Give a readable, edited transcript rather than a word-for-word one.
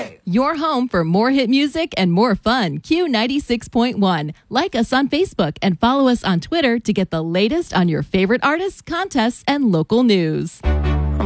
right. Your home for more hit music and more fun. Q96.1. Like us on Facebook and follow us on Twitter to get the latest on your favorite artists, contests, and local news.